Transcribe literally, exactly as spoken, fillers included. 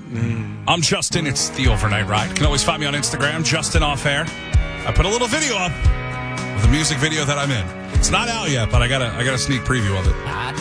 Mm. I'm Justin. It's the Overnight Ride. You can always find me on Instagram, Justin Off Air. I put a little video up with a music video that I'm in. It's not out yet, but I got a I got a sneak preview of it.